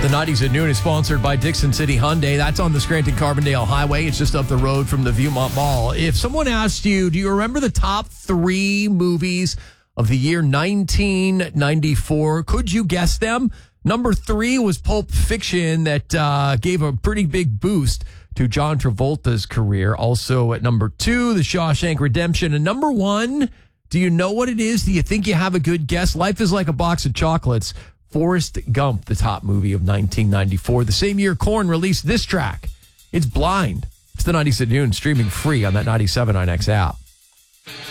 The 90s at noon is sponsored by Dixon City Hyundai. That's on the Scranton-Carbondale Highway. It's just up the road from the Viewmont Mall. If someone asked you, do you remember the top 3 movies of the year 1994? Could you guess them? Number 3 was Pulp Fiction, that gave a pretty big boost to John Travolta's career. Also at number 2, The Shawshank Redemption. And number 1, do you know what it is? Do you think you have a good guess? Life is Like a Box of Chocolates. Forrest Gump, the top movie of 1994. The same year Korn released this track. It's Blind. It's the 90s at noon, streaming free on that 97.9X app.